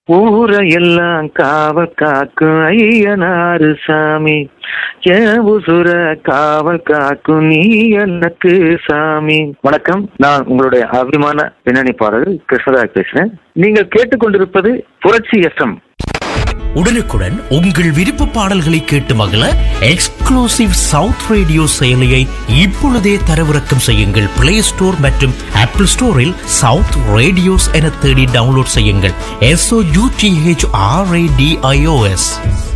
ஊரையெல்லாம் காவல் காக்கும் ஐயனாரு சாமி, என் உசுர காவல் காக்கும் நீ எனக்கு சாமி. வணக்கம், நான் உங்களுடைய அபிமான பின்னணி பாடகர் கிருஷ்ணராஜ் பேசுறேன். நீங்கள் கேட்டுக்கொண்டிருப்பது புரட்சி FM. உடனுக்குடன் உங்கள் விருப்ப பாடல்களை கேட்டு மகிழ எக்ஸ்க்ளூசிவ் சவுத் ரேடியோ செயலியை இப்பொழுதே தரவிறக்கம் செய்யுங்கள். பிளே ஸ்டோர் மற்றும் ஆப்பிள் ஸ்டோரில் சவுத் ரேடியோஸ் என தேடி டவுன்லோட் செய்யுங்கள். SOUTHRADIOS.